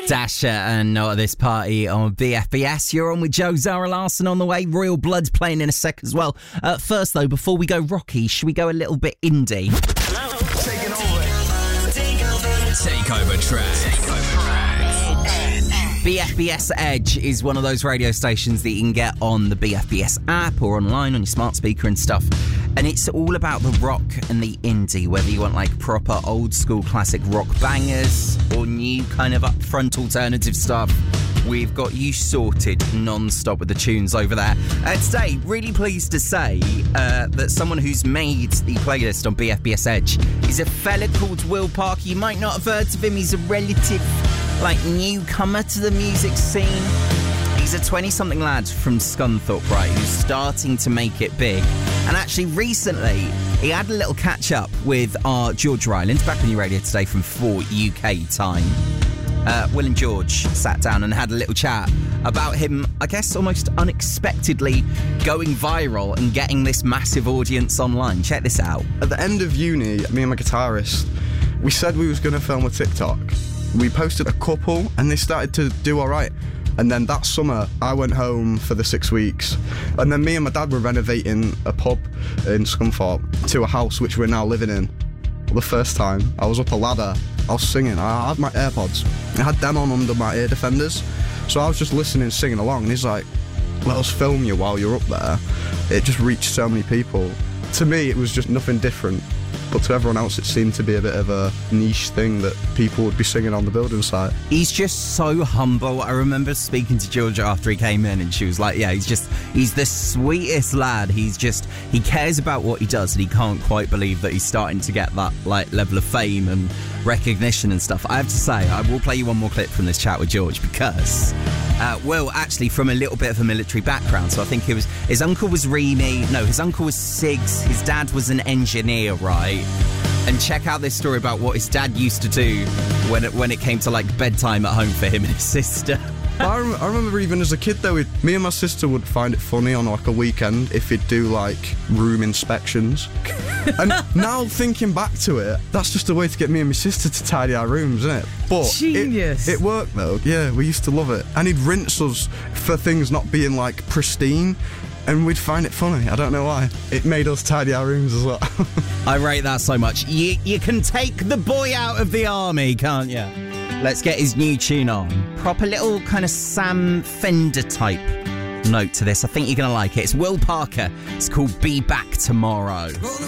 Dasher and Not at This Party on BFBS. You're on with Joe Zara Larson on the way. Royal Blood's playing in a sec as well. First, though, before we go rocky, should we go a little bit indie? Hello. Take over track. BFBS Edge is one of those radio stations that you can get on the BFBS app or online on your smart speaker and stuff. And it's all about the rock and the indie, whether you want like proper old school classic rock bangers or new kind of upfront alternative stuff. We've got you sorted non-stop with the tunes over there. Today, really pleased to say that someone who's made the playlist on BFBS Edge is a fella called Will Parker. You might not have heard of him. He's a relative, newcomer to the music scene. He's a 20-something lad from Scunthorpe, right, who's starting to make it big. And actually, recently, he had a little catch-up with our George Ryland, back on your radio today from 4 UK time. Will and George sat down and had a little chat about him, I guess, almost unexpectedly going viral and getting this massive audience online. Check this out. At the end of uni, me and my guitarist, we said we was going to film a TikTok. We posted a couple and they started to do all right. And then that summer, I went home for the 6 weeks. And then me and my dad were renovating a pub in Scunthorpe to a house which we're now living in. The first time, I was up a ladder, I was singing, I had my AirPods. I had them on under my ear defenders. So I was just listening, singing along, and he's like, let us film you while you're up there. It just reached so many people. To me, it was just nothing different. But to everyone else, it seemed to be a bit of a niche thing that people would be singing on the building site. He's just so humble. I remember speaking to Georgia after he came in and she was like, yeah, he's the sweetest lad. He cares about what he does and he can't quite believe that he's starting to get that level of fame and recognition and stuff. I have to say, I will play you one more clip from this chat with George because Will actually from a little bit of a military background. So I think it was his uncle was Remy. No, his uncle was Siggs. His dad was an engineer, right? And check out this story about what his dad used to do when it came to bedtime at home for him and his sister. I remember even as a kid though, me and my sister would find it funny on a weekend if he'd do room inspections. And now thinking back to it, that's just a way to get me and my sister to tidy our rooms, isn't it? But genius. It worked though. Yeah, we used to love it. And he'd rinse us for things not being pristine. And we'd find it funny. I don't know why. It made us tidy our rooms as well. I rate that so much. You can take the boy out of the army, can't you? Let's get his new tune on. Proper little kind of Sam Fender type note to this. I think you're going to like it. It's Will Parker. It's called Be Back Tomorrow.